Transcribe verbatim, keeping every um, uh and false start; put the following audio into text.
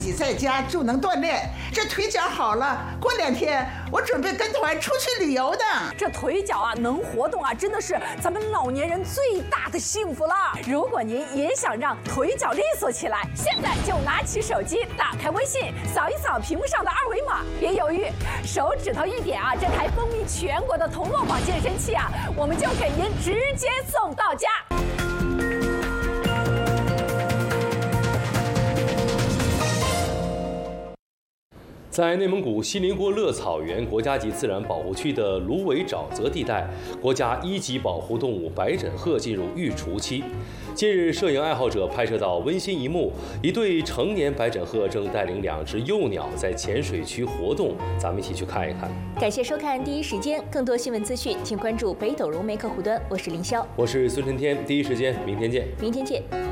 你在家就能锻炼，这腿脚好了，过两天我准备跟团出去旅游的。 这腿脚啊能活动啊，真的是咱们老年人最大的幸福了。如果您也想让腿脚利索起来，现在就拿起手机，打开微信，扫一扫屏幕上的二维码，别犹豫，手指头一点啊，这台风靡全国的同乐坊健身器啊，我们就给您直接送到家。 在内蒙古锡林郭勒草原国家级自然保护区的芦苇沼泽地带，国家一级保护动物白枕鹤进入育雏期。近日，摄影爱好者拍摄到温馨一幕：一对成年白枕鹤正带领两只幼鸟在浅水区活动。咱们一起去看一看。 感谢收看第一时间，更多新闻资讯，请关注北斗融媒客户端。我是林霄， 我是孙晨天，第一时间，明天见。 明天见。